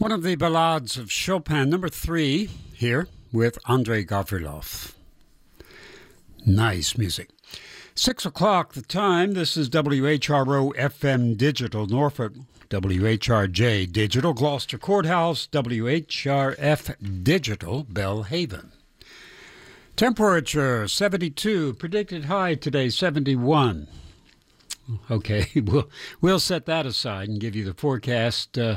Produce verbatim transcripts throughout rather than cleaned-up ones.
One of the ballades of Chopin, number three, here with Andrei Gavrilov. Nice music. Six o'clock the time. This is W H R O F M Digital Norfolk, W H R J Digital Gloucester Courthouse, W H R F Digital Bellhaven. Temperature seventy-two, predicted high today seventy-one. Okay, we'll we'll set that aside and give you the forecast uh,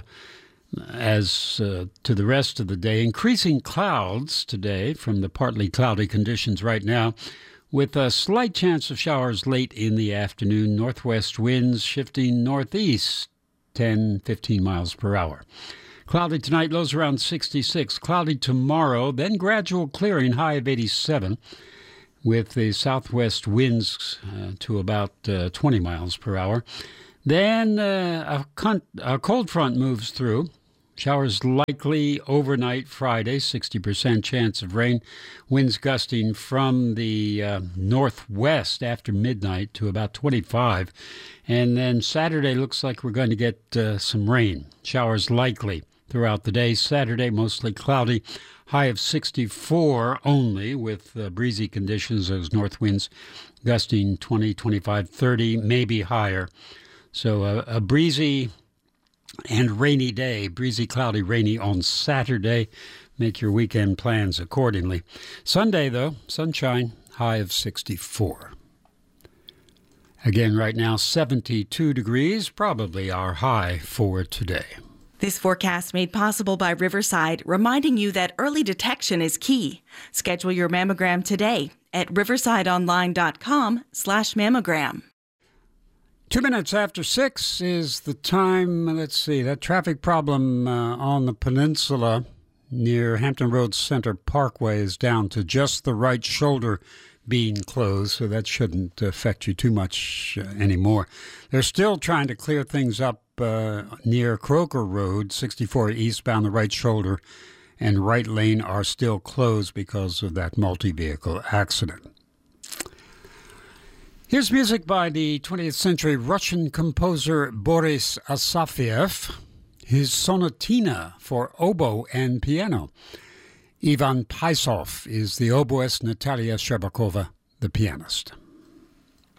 as uh, to the rest of the day. Increasing clouds today from the partly cloudy conditions right now, with a slight chance of showers late in the afternoon. Northwest winds shifting northeast, ten, fifteen miles per hour. Cloudy tonight, lows around sixty-six. Cloudy tomorrow, then gradual clearing, high of eighty-seven, with the southwest winds uh, to about uh, twenty miles per hour. Then uh, a, con- a cold front moves through. Showers likely overnight Friday, sixty percent chance of rain. Winds gusting from the uh, northwest after midnight to about twenty-five. And then Saturday looks like we're going to get uh, some rain. Showers likely throughout the day. Saturday mostly cloudy. High of sixty-four only, with uh, breezy conditions. Those north winds gusting twenty, twenty-five, thirty, maybe higher. So uh, a breezy and rainy day, breezy, cloudy, rainy on Saturday. Make your weekend plans accordingly. Sunday, though, sunshine, high of sixty-four. Again, right now, seventy-two degrees, probably our high for today. This forecast made possible by Riverside, reminding you that early detection is key. Schedule your mammogram today at riversideonline.com slash mammogram. Two minutes after six is the time. Let's see, that traffic problem uh, on the peninsula near Hampton Roads Center Parkway is down to just the right shoulder being closed, so that shouldn't affect you too much uh, anymore. They're still trying to clear things up uh, near Croker Road, sixty-four eastbound. The right shoulder and right lane are still closed because of that multi-vehicle accident. Here's music by the twentieth century Russian composer Boris Asafiev, his sonatina for oboe and piano. Ivan Paisov is the oboist, Natalia Sherbakova, the pianist.